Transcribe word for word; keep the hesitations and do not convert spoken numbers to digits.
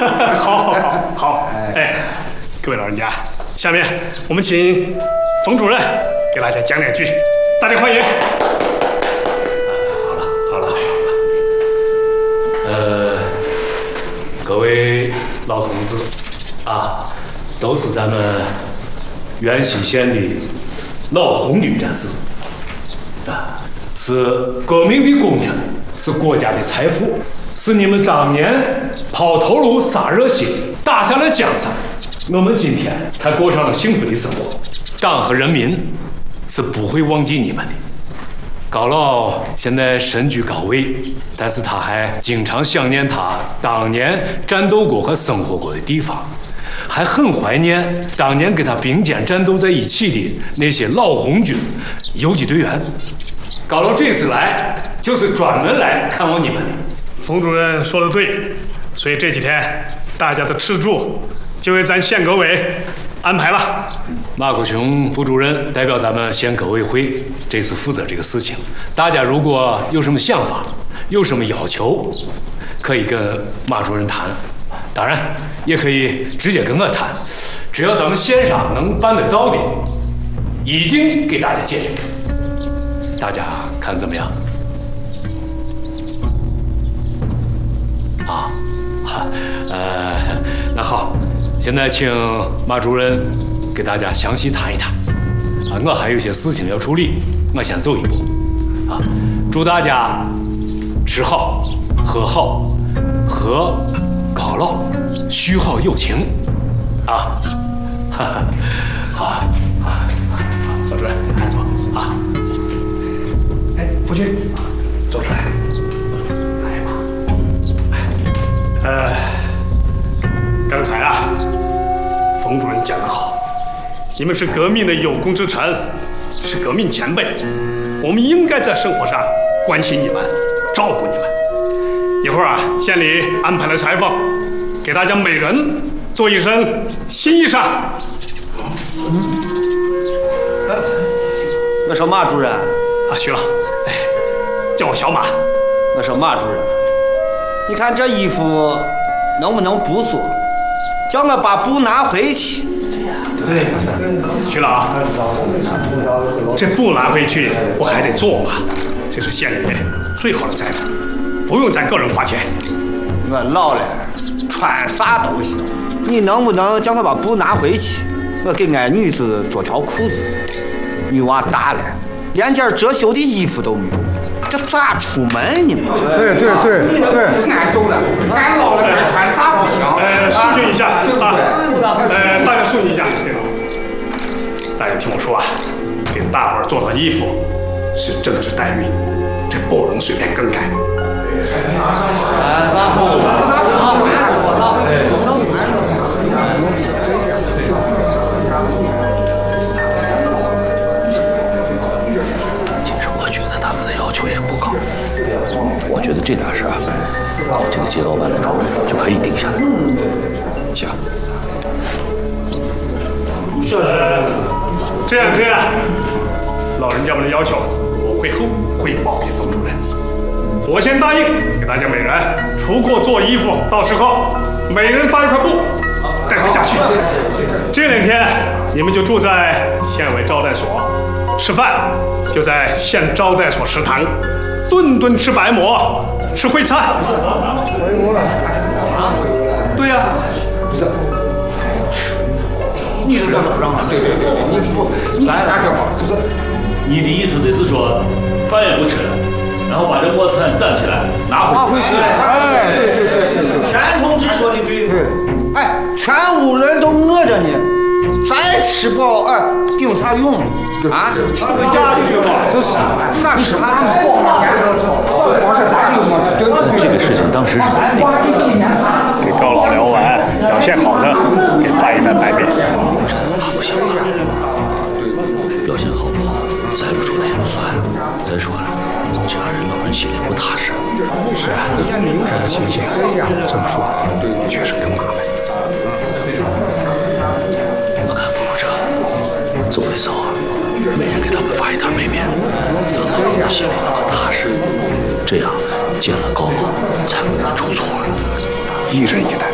好，好，好，好。哎，各位老人家，下面我们请冯主任给大家讲两句，大家欢迎。 好了，好了，好了。呃，各位老同志啊，都是咱们元溪县的老红军战士啊，是革命的功臣，是国家的财富，是你们当年抛头颅洒热血打下了江山，我们今天才过上了幸福的生活。党和人民是不会忘记你们的。高老现在身居高位，但是他还经常想念他当年战斗过和生活过的地方，还很怀念当年跟他并肩战斗在一起的那些老红军游击队员。高老这次来就是专门来看望你们的。 冯主任说的对，所以这几天大家的吃住就为咱县革委安排了。 马国雄副主任代表咱们县革委会这次负责这个事情，大家如果有什么想法，有什么要求，可以跟马主任谈，当然也可以直接跟我谈，只要咱们县上能办得到的，一定给大家解决。大家看怎么样？啊，哈，呃，那好，现在请马主任给大家详细谈一谈。啊，我还有一些事情要处理，我先走一步。啊，祝大家吃好、喝好、和高老、续好友情。啊，哈哈，好，好，马主任，赶紧走啊。 哎，夫君，坐这来。来吧。呃，刚才啊，冯主任讲得好，你们是革命的有功之臣，是革命前辈，我们应该在生活上关心你们，照顾你们。一会儿啊，县里安排了裁缝，给大家每人做一身新衣裳。 嗯，呃，我说马主任。 啊，徐老，哎，叫我小马。 我说马主任，你看这衣服能不能不做？叫我把布拿回去。 对，徐老，这布拿回去不还得做吗？这是县里最好的裁缝，不用咱个人花钱。 我老了，穿啥都行。你能不能叫我把布拿回去？我给俺女子做条裤子。女娃大了，连件遮羞的衣服都没有，这咋出门呢？ 对对对对， 俺走了，俺老了，俺穿啥不行？ 呃，肃静一下啊！呃，大家肃静一下。大家听我说啊，给大伙儿做套衣服是政治待遇，这不能随便更改。 我觉得这点事儿，这个街道办的主任就可以定下来。 行， 是这样这样，老人家们的要求，我会后汇报给冯主任。我先答应给大家每人出国做衣服，到时候每人发一块布带回家去。这两天你们就住在县委招待所，吃饭就在县招待所食堂。顿顿吃白馍，吃烩菜。白馍了？对呀、啊。不是。 你这个手上啊？对对对，你不，你来拿这块，不是。 你的意思得是说，饭也不吃了，然后把这锅菜站起来拿回拿回去。哎，对对对对对，田同志说的对。对。哎，全屋人都饿着呢，再吃饱，哎，顶啥用？啊，这是咋吃啥？ 这个事情当时是怎么定的？ 给高老聊完，表现好的给发一袋白面。 这不行啊！表现好不好，再不说那也不算。再说了，这样人老人心里不踏实。 是啊，看这情形，这么说确实更麻烦。 我看不如这，走一走，每人给他们发一袋白面，让老人心里能够踏实。这样见了高老才不会出错。 一人一袋。